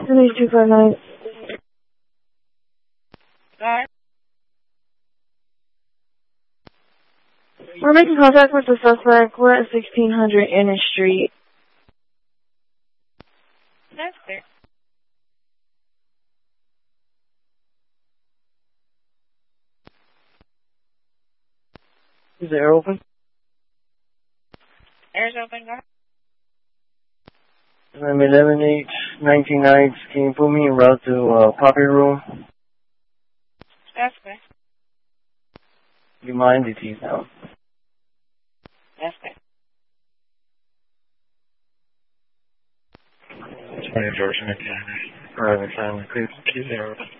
Destination 259. Alright. We're making contact with the suspect. We're at 1600 Inner Street. That's clear. Is the air open? Air's open, go ahead. I'm 11-8-19 Can you put me en route to Poppy Room? That's clear. You mind it, please now? That's clear. 20 George, 19. Alright, I'm trying to clear. Key 0.